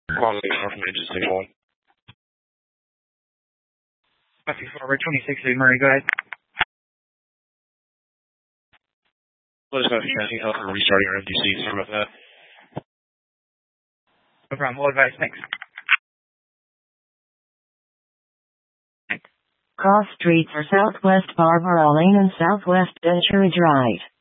Long Beach, North Midget, 61. Copy forward 26 Murray, go ahead. Let us know if you guys need help for restarting our FDC. Sorry about that. No problem. Hold advice. Thanks. Cross streets are Southwest Barbara Lane and Southwest Ventura Drive.